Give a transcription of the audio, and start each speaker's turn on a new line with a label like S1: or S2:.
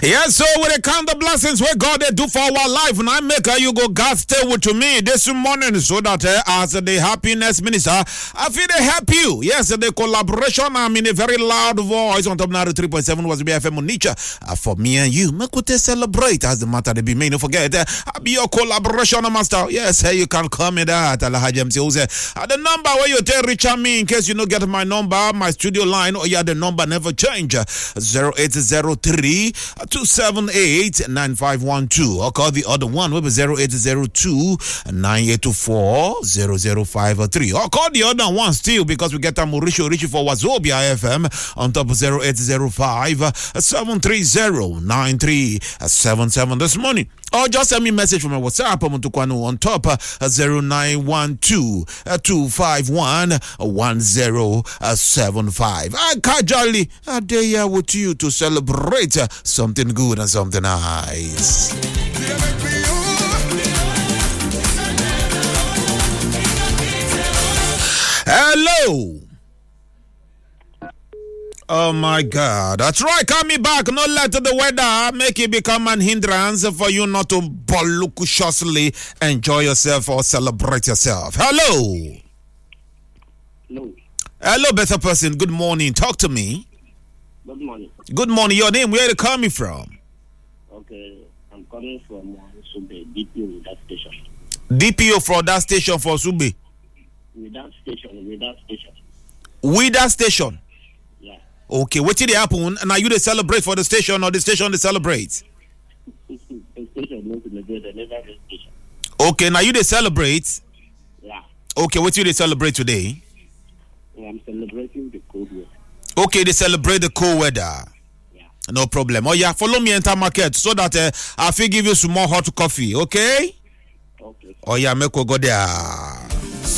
S1: Yes, so when they count the blessings where God they do for our life, and I make you go, God stay with me this morning so that as the happiness minister, I feel they help you. Yes, the collaboration, I'm in a very loud voice on top 93.7 was BFM Onitsha. For me and you, me could celebrate as the matter to be made. Don't forget, I'll be your collaboration master. Yes, you can call me that. The number where you tell Richard me in case you don't get my number, my studio line, or the number never change. 0803 278 9512 or call the other one with 0802 9824 0053 or call the other one still because we get a Mauricio Richie for Wazobia FM on top of 0805 730 9377 this morning. Or just send me a message from my WhatsApp on top 0912 251 1075. I casually are there with you to celebrate something good and something nice. Hello. Oh my God. That's right. Coming back. Not let the weather make it become an hindrance for you not to voluptuously enjoy yourself or celebrate yourself. Hello.
S2: Hello.
S1: Hello, better person. Good morning. Talk to me.
S2: Good morning.
S1: Good morning. Your name, where are you coming from?
S2: Okay. I'm coming from Sube, DPO with that station.
S1: DPO from that station for Sube?
S2: With that station.
S1: With that station?
S2: Yeah.
S1: Okay, what did it happen? Now you they celebrate for the station or the station they celebrate?
S2: The station not celebrate, the never station.
S1: Okay, now you they celebrate?
S2: Yeah.
S1: Okay, what did they celebrate today?
S2: I'm celebrating the cold weather.
S1: Okay, they celebrate the cold weather.
S2: Yeah.
S1: No problem. Oh yeah, follow me enter market so that I will give you some more hot coffee, okay?
S2: Okay.
S1: Oh yeah, make we go there.